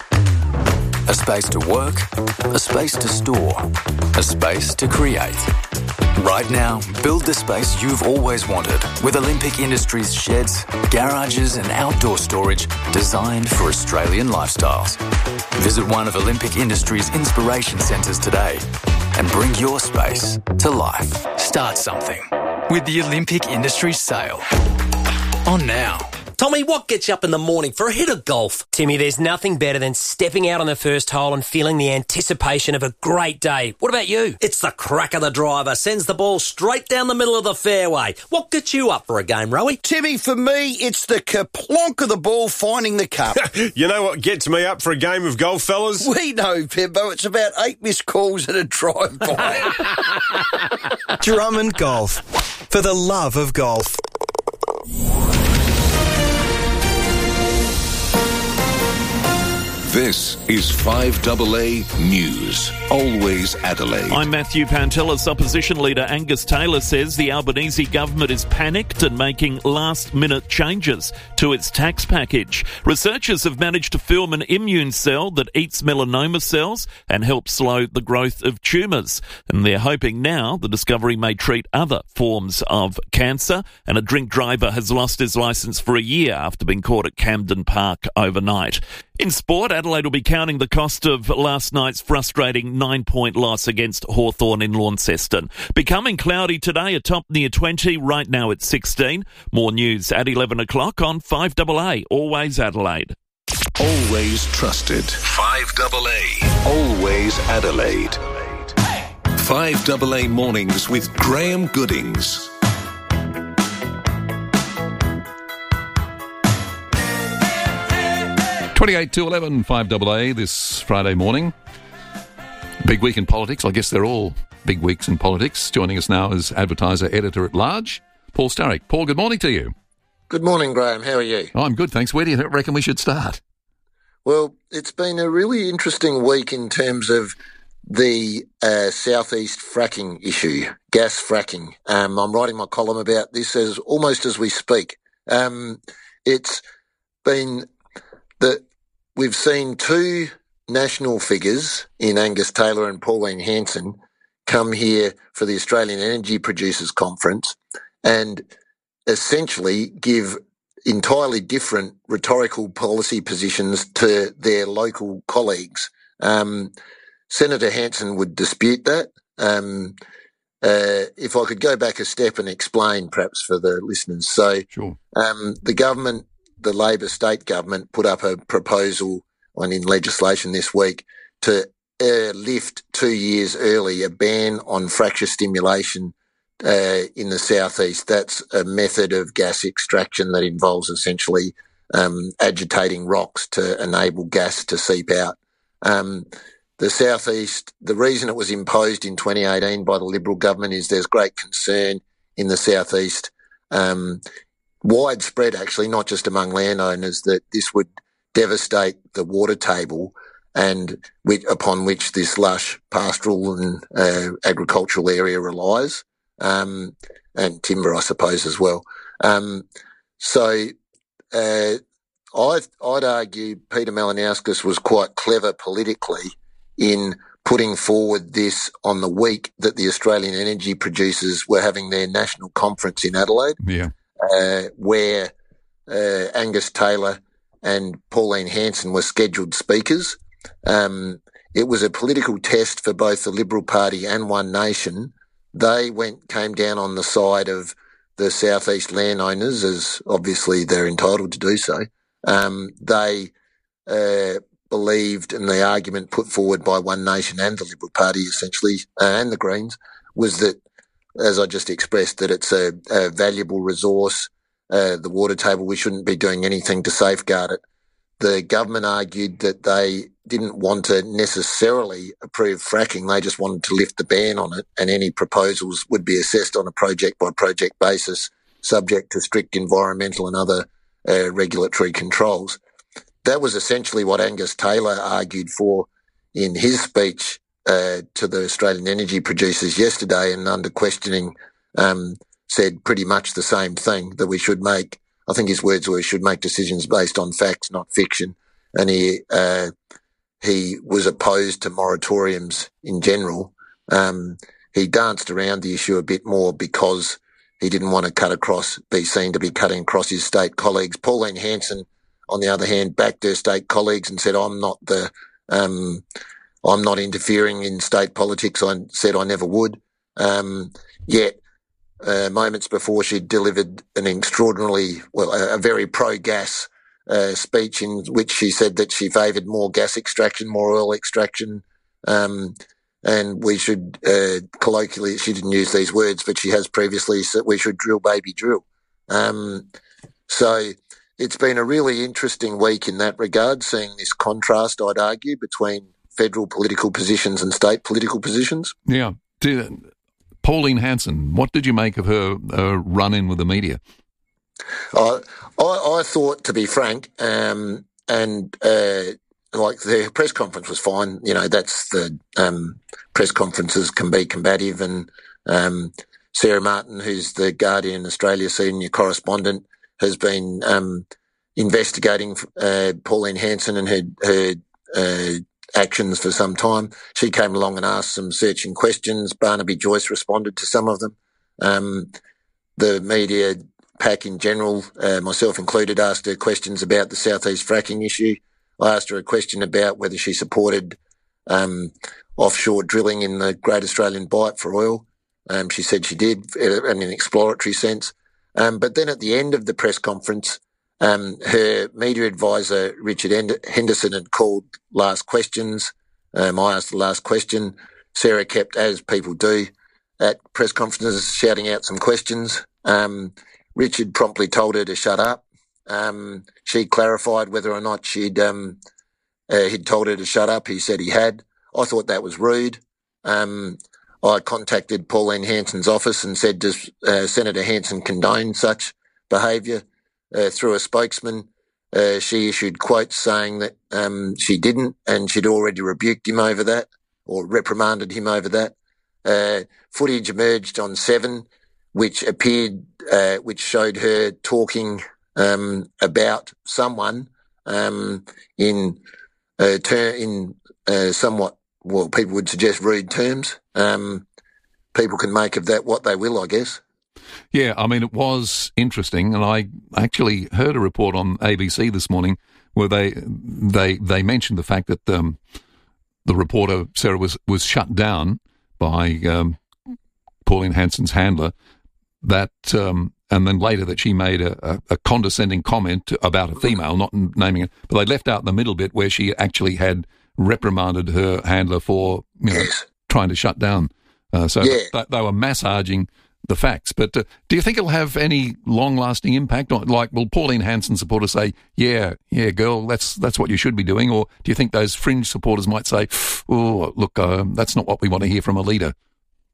A space to work, a space to store, a space to create. Right now, build the space you've always wanted with Olympic Industries sheds, garages and outdoor storage designed for Australian lifestyles. Visit one of Olympic Industries' inspiration centres today and bring your space to life. Start something with the Olympic Industries sale. On now. Tommy, what gets you up in the morning for a hit of golf? Timmy, there's nothing better than stepping out on the first hole and feeling the anticipation of a great day. What about you? It's the crack of the driver, sends the ball straight down the middle of the fairway. What gets you up for a game, Rowie? Timmy, for me, it's the kerplonk of the ball finding the cup. You know what gets me up for a game of golf, fellas? We know, Pimbo. It's about eight missed calls and a drive-by. Drummond Golf. For the love of golf. This is five A A News. Always Adelaide. I'm Matthew Pantelis. Opposition leader Angus Taylor says the Albanese government is panicked and making last-minute changes to its tax package. Researchers have managed to film an immune cell that eats melanoma cells and helps slow the growth of tumours. And they're hoping now the discovery may treat other forms of cancer. And a drink driver has lost his licence for a year after being caught at Camden Park overnight. In sport, Adelaide will be counting the cost of last night's frustrating nine-point loss against Hawthorn in Launceston. Becoming cloudy today, a top near twenty, right now it's sixteen. More news at eleven o'clock on five A A, Always Adelaide. Always trusted. five A A. Always Adelaide. five A A Mornings with Graham Goodings. twenty-eight to eleven, five A A this Friday morning. Big week in politics. I guess they're all big weeks in politics. Joining us now is advertiser editor-at-large, Paul Starrick. Paul, good morning to you. Good morning, Graham. How are you? Oh, I'm good, thanks. Where do you reckon we should start? Well, it's been a really interesting week in terms of the uh, southeast fracking issue, gas fracking. Um, I'm writing my column about this as almost as we speak. Um, it's been the we've seen two national figures in Angus Taylor and Pauline Hanson come here for the Australian Energy Producers Conference and essentially give entirely different rhetorical policy positions to their local colleagues. Um, Senator Hanson would dispute that. Um, uh, if I could go back a step and explain perhaps for the listeners. So sure. um, the government, the Labor state government, put up a proposal on in legislation this week to uh, lift two years early a ban on fracture stimulation uh, in the southeast. That's a method of gas extraction that involves essentially um, agitating rocks to enable gas to seep out. Um, the southeast, the reason it was imposed in twenty eighteen by the Liberal government is there's great concern in the southeast um, widespread, actually, not just among landowners, that this would devastate the water table and which, upon which this lush pastoral and uh, agricultural area relies, um, and timber, I suppose, as well. Um, so uh, I'd, I'd argue Peter Malinauskas was quite clever politically in putting forward this on the week that the Australian energy producers were having their national conference in Adelaide, yeah, uh, where uh, Angus Taylor and Pauline Hanson were scheduled speakers. Um, it was a political test for both the Liberal Party and One Nation. They went came down on the side of the southeast landowners, as obviously they're entitled to do so. Um, they uh, believed, and the argument put forward by One Nation and the Liberal Party, essentially, uh, and the Greens, was that, as I just expressed, that it's a, a valuable resource, uh, the water table. We shouldn't be doing anything to safeguard it. The government argued that they didn't want to necessarily approve fracking. They just wanted to lift the ban on it, and any proposals would be assessed on a project-by-project basis, subject to strict environmental and other uh, regulatory controls. That was essentially what Angus Taylor argued for in his speech uh, to the Australian energy producers yesterday, and under questioning um, said pretty much the same thing, that we should make, I think his words were, we should make decisions based on facts, not fiction. And he uh, he was opposed to moratoriums in general. Um, he danced around the issue a bit more because he didn't want to cut across, be seen to be cutting across his state colleagues. Pauline Hanson, on the other hand, backed her state colleagues and said, I'm not the, um, I'm not interfering in state politics. I said I never would. Um, yet, uh, moments before, she delivered an extraordinarily, well, a, a very pro-gas uh, speech in which she said that she favoured more gas extraction, more oil extraction, um, and we should, uh, colloquially, she didn't use these words, but she has previously said we should drill, baby, drill. Um, so it's been a really interesting week in that regard, seeing this contrast, I'd argue, between federal political positions and state political positions. Yeah. Did, Pauline Hanson, what did you make of her uh, run-in with the media? I, I, I thought, to be frank, um, and uh, like the press conference was fine. You know, that's the um, press conferences can be combative, and um, Sarah Martin, who's the Guardian Australia senior correspondent, has been um, investigating uh, Pauline Hanson and her, her uh, actions for some time. She came along and asked some searching questions. Barnaby Joyce responded to some of them. Um, the media pack in general, uh, myself included, asked her questions about the southeast fracking issue. I asked her a question about whether she supported um, offshore drilling in the Great Australian Bight for oil. Um, she said she did, in an exploratory sense. Um, but then at the end of the press conference, um, her media advisor, Richard Henderson, had called last questions. Um, I asked the last question. Sarah kept, as people do at press conferences, shouting out some questions. Um, Richard promptly told her to shut up. Um, she clarified whether or not she'd um, uh, he'd told her to shut up. He said he had. I thought that was rude. Um, I contacted Pauline Hanson's office and said, does uh, Senator Hanson condone such behaviour? Uh, through a spokesman, uh, she issued quotes saying that um, she didn't, and she'd already rebuked him over that, or reprimanded him over that. Uh, footage emerged on Seven, which appeared, uh, which showed her talking um, about someone um, in uh, ter- in uh, somewhat, well, people would suggest rude terms. Um, people can make of that what they will, I guess. Yeah, I mean, it was interesting, and I actually heard a report on A B C this morning where they they they mentioned the fact that um, the reporter, Sarah, was, was shut down by um, Pauline Hanson's handler, that um, and then later that she made a, a, a condescending comment about a female, not naming it, but they left out the middle bit where she actually had reprimanded her handler for, you know, yes. trying to shut down. Uh, so yeah. th- they were massaging the facts. But uh, do you think it'll have any long-lasting impact? On, like, will Pauline Hanson supporters say, yeah, yeah, girl, that's that's what you should be doing? Or do you think those fringe supporters might say, oh, look, uh, that's not what we want to hear from a leader?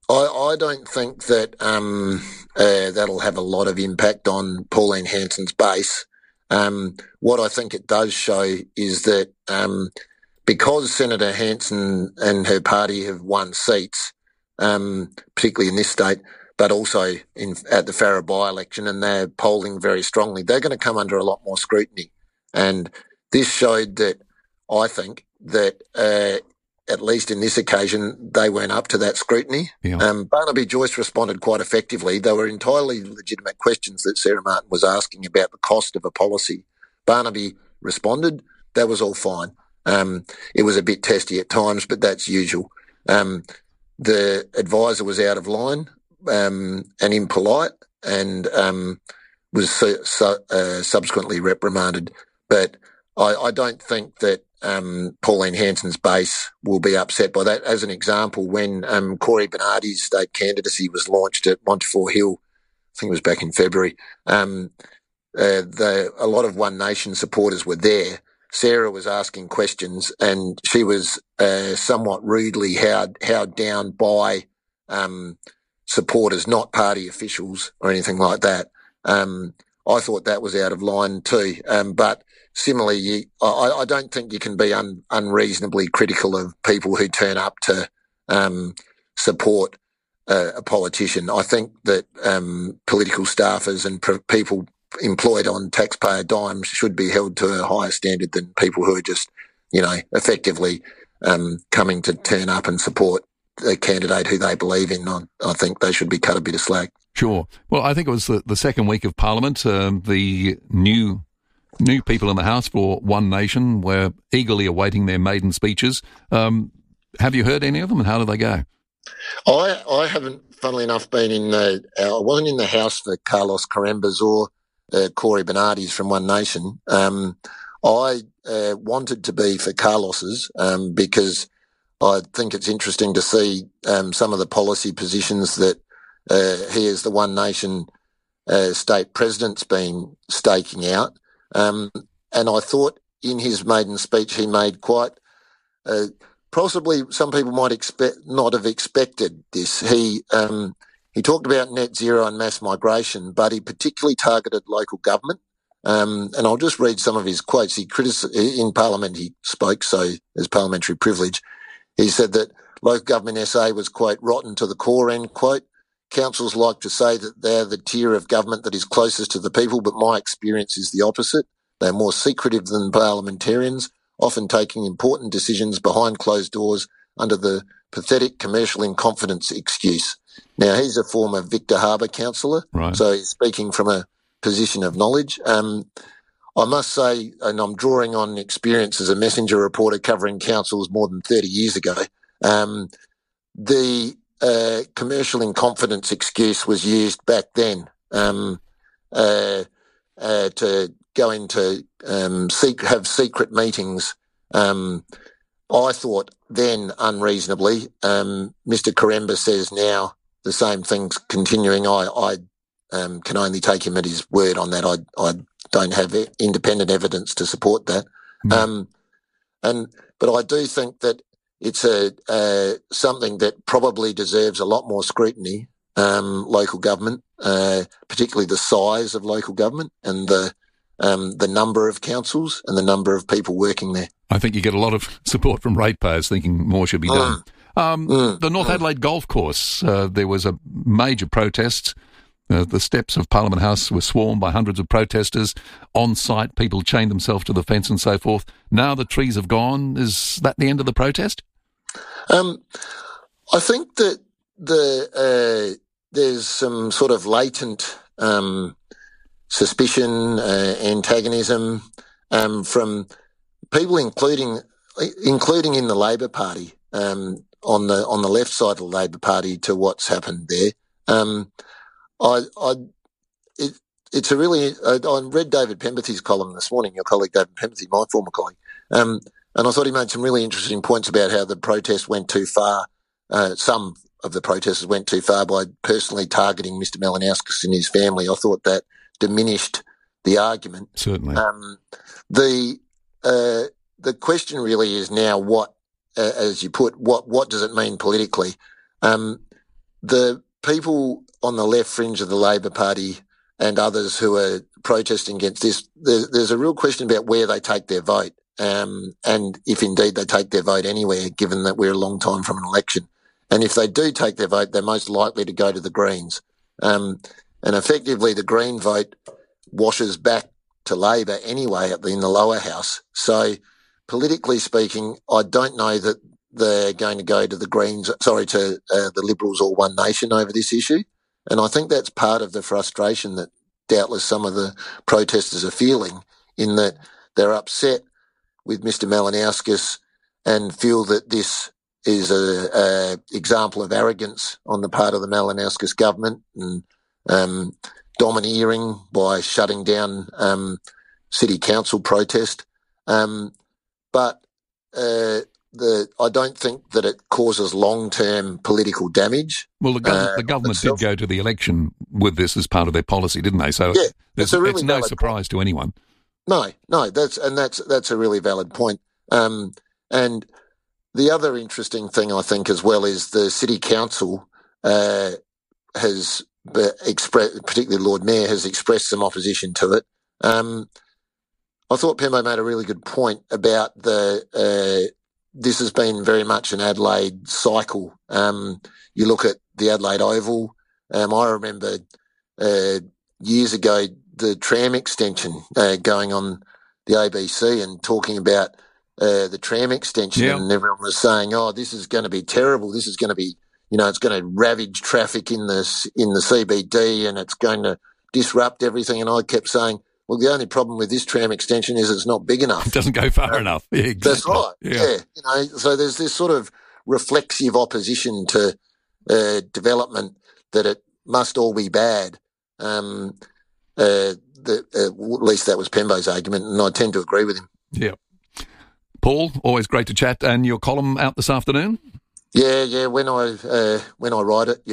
I, I don't think that um, uh, that'll have a lot of impact on Pauline Hanson's base. Um, what I think it does show is that um, because Senator Hanson and her party have won seats, um, particularly in this state, but also in, at the Farrer by-election, and they're polling very strongly, they're going to come under a lot more scrutiny. And this showed that, I think, that uh, at least in this occasion, they weren't up to that scrutiny. Yeah. Um, Barnaby Joyce responded quite effectively. They were entirely legitimate questions that Sarah Martin was asking about the cost of a policy. Barnaby responded. That was all fine. Um, it was a bit testy at times, but that's usual. Um, the advisor was out of line um, and impolite and um, was su- su- uh, subsequently reprimanded. But I, I don't think that Um, Pauline Hanson's base will be upset by that. As an example, when um, Cory Bernardi's state candidacy was launched at Montefiore Hill, I think it was back in February, um, uh, the, a lot of One Nation supporters were there. Sarah was asking questions and she was uh, somewhat rudely howled, howled down by um, supporters, not party officials or anything like that. Um, I thought that was out of line too. Um, but similarly, you, I, I don't think you can be un, unreasonably critical of people who turn up to um, support uh, a politician. I think that um, political staffers and pr- people employed on taxpayer dimes should be held to a higher standard than people who are just, you know, effectively um, coming to turn up and support a candidate who they believe in. I, I think they should be cut a bit of slack. Sure. Well, I think it was the, the second week of Parliament. Um, the new new people in the House for One Nation were eagerly awaiting their maiden speeches. Um, have you heard any of them, and how did they go? I I haven't, funnily enough, been in the. I wasn't in the House for Carlos Carembas or uh, Cory Bernardi's from One Nation. Um, I uh, wanted to be for Carlos's um, because I think it's interesting to see um, some of the policy positions that uh, he, as the One Nation uh, state president's been staking out. Um, and I thought in his maiden speech he made quite, uh, possibly some people might expect not have expected this. He um, he talked about net zero and mass migration, but he particularly targeted local government. Um, and I'll just read some of his quotes. He critic- in Parliament he spoke, so there's parliamentary privilege. He said that local government S A was, quote, rotten to the core, end quote. Councils like to say that they're the tier of government that is closest to the people, but my experience is the opposite. They're more secretive than parliamentarians, often taking important decisions behind closed doors under the pathetic commercial incompetence excuse. Now, he's a former Victor Harbour councillor, right. So he's speaking from a position of knowledge. Um, I must say, and I'm drawing on experience as a messenger reporter covering councils more than thirty years ago, um, the uh, commercial incompetence excuse was used back then um, uh, uh, to go into um, sec- have secret meetings. Um, I thought then unreasonably. Um, Mister Carembas says now the same thing's continuing. I, I um, can only take him at his word on that. I, I don't have independent evidence to support that. Mm. Um, and but I do think that it's a uh, something that probably deserves a lot more scrutiny. Um, local government, uh, particularly the size of local government and the um, the number of councils and the number of people working there. I think you get a lot of support from ratepayers thinking more should be done. Mm. Um, mm. The North Adelaide Golf Course, uh, there was a major protest. Uh, the steps of Parliament House were swarmed by hundreds of protesters. On site, people chained themselves to the fence and so forth. Now the trees have gone. Is that the end of the protest? Um, I think that the uh, there's some sort of latent um, suspicion, uh, antagonism um, from people, including including in the Labor Party, um, on the on the left side of the Labor Party, to what's happened there. Um, I, I, it, it's a really. I, I read David Pempathy's column this morning. Your colleague David Pempathy, my former colleague, um, and I thought he made some really interesting points about how the protest went too far. Uh, some of the protesters went too far by personally targeting Mister Malinauskas and his family. I thought that diminished the argument. Certainly. Um, the uh, the question really is now what, uh, as you put, what what does it mean politically? Um, the people on the left fringe of the Labor Party and others who are protesting against this, there, there's a real question about where they take their vote, um, and if indeed they take their vote anywhere, given that we're a long time from an election. And if they do take their vote, they're most likely to go to the Greens. Um, and effectively the Green vote washes back to Labor anyway at the, in the lower house. So politically speaking, I don't know that they're going to go to the Greens, sorry, to uh, the Liberals or One Nation over this issue. And I think that's part of the frustration that doubtless some of the protesters are feeling, in that they're upset with Mister Malinowskis and feel that this is a, a example of arrogance on the part of the Malinowskis government and um, domineering by shutting down um, city council protest. Um, but uh, the I don't think that it causes long-term political damage. Well, the, gov- uh, the government itself. did go to the election with this as part of their policy, didn't they? So Yeah, there's, it's a really it's no valid surprise point. to anyone. No, no, that's and that's that's a really valid point. Um, and the other interesting thing, I think, as well, is the city council uh, has expressed, particularly Lord Mayor, has expressed some opposition to it. Um, I thought Pembo made a really good point about the. Uh, this has been very much an Adelaide cycle. Um, you look at the Adelaide Oval. Um, I remember uh, years ago the tram extension uh, going on the A B C and talking about uh, the tram extension, yeah. and everyone was saying, "Oh, this is going to be terrible. This is going to be, you know, it's going to ravage traffic in the in the C B D, and it's going to disrupt everything." And I kept saying, "Well, the only problem with this tram extension is it's not big enough. It doesn't go far uh, enough." Yeah, exactly. That's right. Yeah. yeah, you know, so there's this sort of reflexive opposition to uh, development that it must all be bad. Um, uh, the, uh, at least that was Pembo's argument, and I tend to agree with him. Yeah. Paul, always great to chat. And your column out this afternoon? Yeah, yeah. When I uh, when I write it,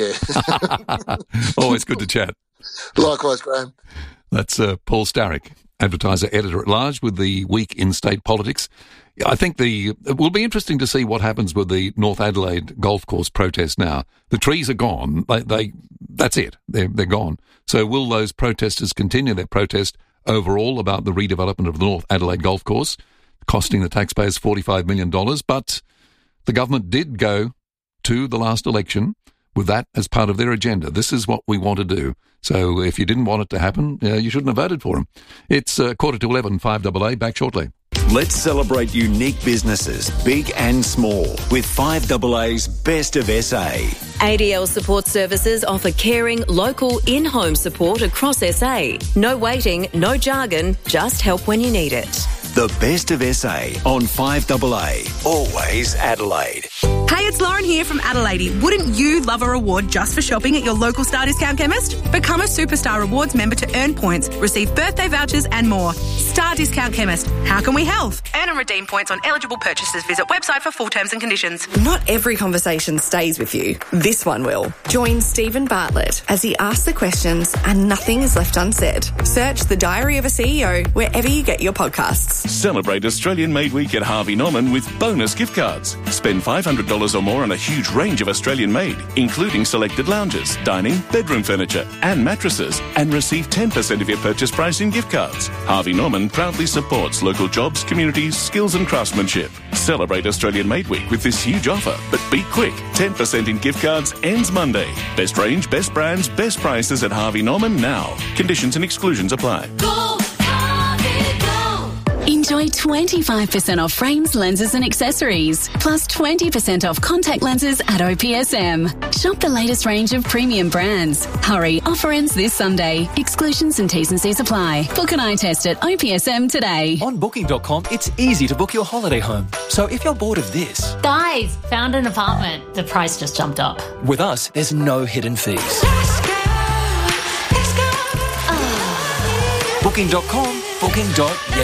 yeah. Always good to chat. Likewise, Graham. That's uh, Paul Starrick, advertiser editor at large with the week in state politics. I think the it will be interesting to see what happens with the North Adelaide golf course protest now. The trees are gone. They, they that's it. They're they're gone. So will those protesters continue their protest overall about the redevelopment of the North Adelaide golf course, costing the taxpayers forty-five million dollars? But the government did go to the last election with that as part of their agenda. This is what we want to do. So if you didn't want it to happen, uh, you shouldn't have voted for them. It's uh, quarter to eleven, five double A, back shortly. Let's celebrate unique businesses, big and small, with five double A's Best of S A. A D L Support Services offer caring, local, in-home support across S A. No waiting, no jargon, just help when you need it. The Best of S A on five double A, always Adelaide. Hey, it's Lauren here from Adelaide. Wouldn't you love a reward just for shopping at your local Star Discount chemist? Become a Superstar Rewards member to earn points, receive birthday vouchers and more. Star Discount Chemist. How can we help? Earn and redeem points on eligible purchases. Visit website for full terms and conditions. Not every conversation stays with you. This one will. Join Stephen Bartlett as he asks the questions and nothing is left unsaid. Search The Diary of a C E O wherever you get your podcasts. Celebrate Australian Made Week at Harvey Norman with bonus gift cards. Spend five hundred dollars or more on a huge range of Australian made, including selected lounges, dining, bedroom furniture and mattresses, and receive ten percent of your purchase price in gift cards. Harvey Norman proudly supports local jobs, communities, skills and craftsmanship. Celebrate Australian Made Week with this huge offer, but be quick. ten percent in gift cards ends Monday. Best range, best brands, best prices at Harvey Norman now. Conditions and exclusions apply. Go, Harvey, go. Enjoy twenty-five percent off frames, lenses and accessories, plus twenty percent off contact lenses at O P S M. Shop the latest range of premium brands. Hurry, offer ends this Sunday. Exclusions and T's and C's apply. Book an eye test at O P S M today. On booking dot com, it's easy to book your holiday home. So if you're bored of this... Guys, found an apartment. The price just jumped up. With us, there's no hidden fees. Let's go, let's go. booking dot com, booking. Yeah.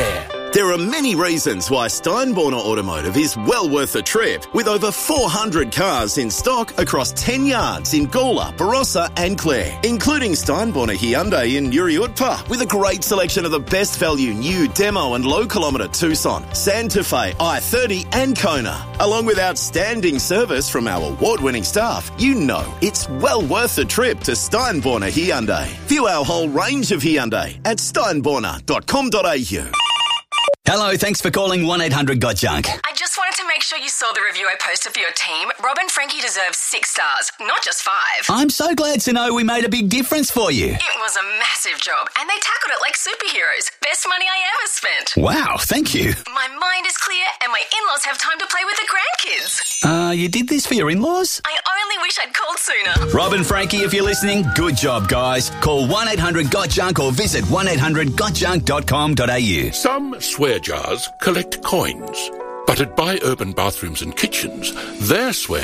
There are many reasons why Steinborner Automotive is well worth a trip, with over four hundred cars in stock across ten yards in Gawler, Barossa and Clare, including Steinborner Hyundai in Uriutpa, with a great selection of the best value new demo and low kilometre Tucson, Santa Fe, I thirty and Kona. Along with outstanding service from our award-winning staff, you know it's well worth a trip to Steinborner Hyundai. View our whole range of Hyundai at steinborner dot com dot a u. Hello, thanks for calling one eight hundred got junk. I just wanted to make sure you saw the review I posted for your team. Rob and Frankie deserve six stars, not just five. I'm so glad to know we made a big difference for you. It was a massive job, and they tackled it like superheroes. Best money I ever spent. Wow, thank you. My mind is clear, and my in-laws have time to play with the grandkids. Uh, you did this for your in-laws? I only wish I'd called sooner. Rob and Frankie, if you're listening, good job, guys. Call one eight hundred got junk or visit one eight hundred got junk dot com dot a u. Some swear jars collect coins, but at Buy Urban Bathrooms and Kitchens, their swear